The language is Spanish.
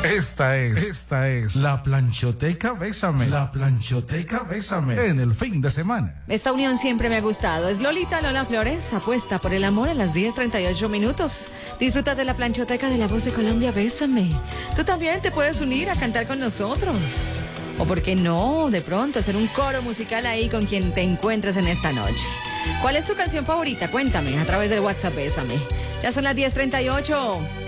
Esta es la Planchoteca Bésame. La Planchoteca Bésame en el fin de semana. Esta unión siempre me ha gustado. Es Lolita Lola Flores, apuesta por el amor a las 10:38 minutos. Disfruta de la Planchoteca de La Voz de Colombia, Bésame. Tú también te puedes unir a cantar con nosotros. O por qué no, de pronto hacer un coro musical ahí con quien te encuentres en esta noche. ¿Cuál es tu canción favorita? Cuéntame a través del WhatsApp, Bésame. Ya son las 10:38.